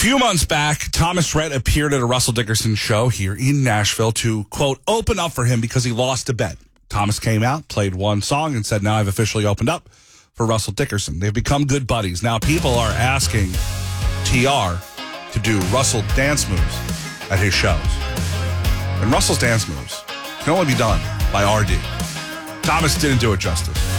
few months back, Thomas Rhett appeared at a Russell Dickerson show here in Nashville to, quote, open up for him because he lost a bet. Thomas came out, played one song, and said, now I've officially opened up for Russell Dickerson. They've become good buddies. Now people are asking TR to do Russell dance moves at his shows. And Russell's dance moves can only be done by RD. Thomas didn't do it justice.